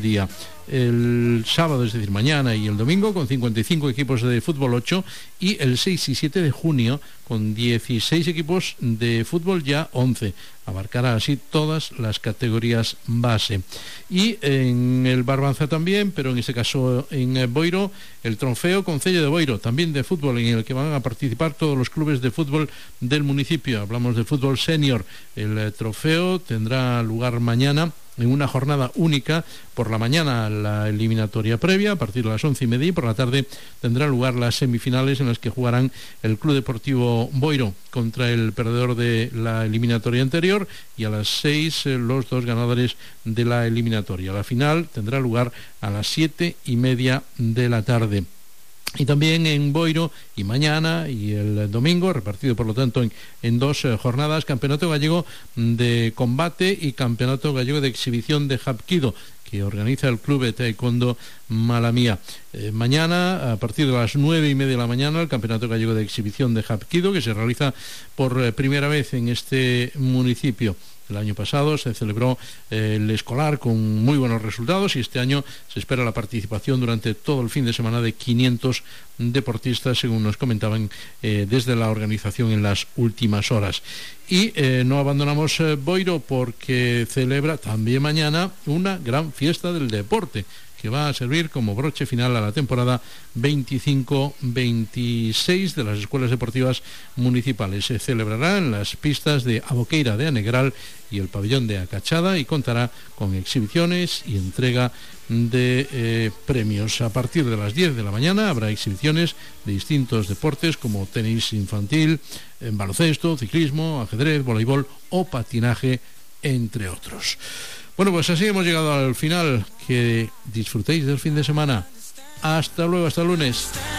día. El sábado, es decir, mañana y el domingo, con 55 equipos de fútbol 8, y el 6 y 7 de junio con 16 equipos de fútbol ya 11. Abarcará así todas las categorías base. Y en el Barbanza también, pero en este caso en Boiro, el trofeo Concello de Boiro, también de fútbol, en el que van a participar todos los clubes de fútbol del municipio. Hablamos de fútbol senior. El trofeo tendrá lugar mañana en una jornada única. Por la mañana la eliminatoria previa a partir de las 11:30, y por la tarde tendrán lugar las semifinales, en las que jugarán el Club Deportivo Boiro contra el perdedor de la eliminatoria anterior, y a las 6 los dos ganadores de la eliminatoria. La final tendrá lugar a las 7:30 de la tarde. Y también en Boiro, y mañana y el domingo, repartido por lo tanto en dos jornadas, Campeonato Gallego de Combate y Campeonato Gallego de Exhibición de Hapkido, que organiza el Club de Taekwondo Malamía. Mañana, a partir de las 9:30 de la mañana, el Campeonato Gallego de Exhibición de Hapkido, que se realiza por primera vez en este municipio. El año pasado se celebró el escolar con muy buenos resultados, y este año se espera la participación durante todo el fin de semana de 500 deportistas, según nos comentaban desde la organización en las últimas horas. Y no abandonamos Boiro, porque celebra también mañana una gran fiesta del deporte, que va a servir como broche final a la temporada 25-26 de las escuelas deportivas municipales. Se celebrará en las pistas de Aboqueira de Anegral y el pabellón de Acachada, y contará con exhibiciones y entrega de premios. A partir de las 10 de la mañana habrá exhibiciones de distintos deportes, como tenis infantil, baloncesto, ciclismo, ajedrez, voleibol o patinaje, entre otros. Bueno, pues así hemos llegado al final. Que disfrutéis del fin de semana. Hasta luego, hasta el lunes.